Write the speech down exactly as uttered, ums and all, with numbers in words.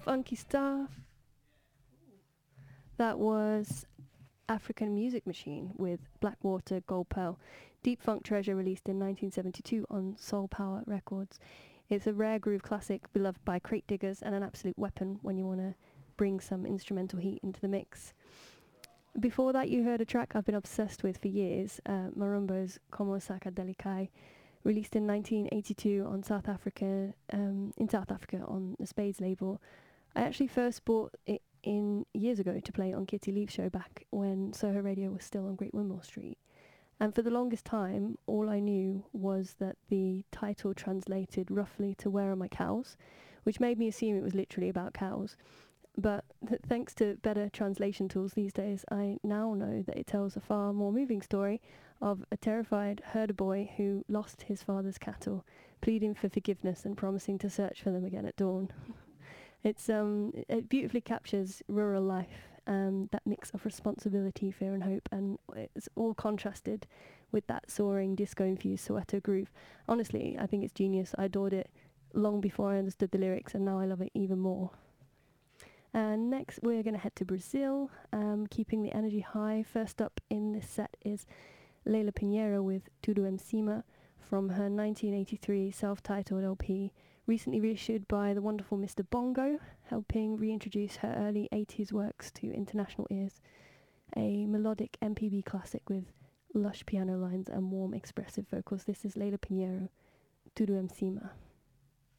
funky stuff. That was African Music Machine with Blackwater Gold Pearl. Deep Funk Treasure, released in nineteen seventy-two on Soul Power Records. It's a rare groove classic beloved by crate diggers and an absolute weapon when you want to bring some instrumental heat into the mix. Before that, you heard a track I've been obsessed with for years, uh, Marumbo's Como Saca Delikai, released in nineteen eighty-two on South Africa, um, in South Africa on the Spades label. I actually first bought it in years ago to play on Kitty Leaf's show back when Soho Radio was still on Great Wimble Street. And for the longest time, all I knew was that the title translated roughly to Where Are My Cows, which made me assume it was literally about cows. But th- thanks to better translation tools these days, I now know that it tells a far more moving story of a terrified herder boy who lost his father's cattle, pleading for forgiveness and promising to search for them again at dawn. It's um, it beautifully captures rural life, um, that mix of responsibility, fear and hope, and it's all contrasted with that soaring disco-infused Soweto groove. Honestly, I think it's genius. I adored it long before I understood the lyrics, and now I love it even more. And next we're going to head to Brazil, um, keeping the energy high. First up in this set is Leila Pinheiro with Tudo Em Cima from her nineteen eighty-three self-titled L P, recently reissued by the wonderful Mister Bongo, helping reintroduce her early eighties works to international ears. A melodic M P B classic with lush piano lines and warm expressive vocals. This is Leila Pinheiro, Tudo Em Cima.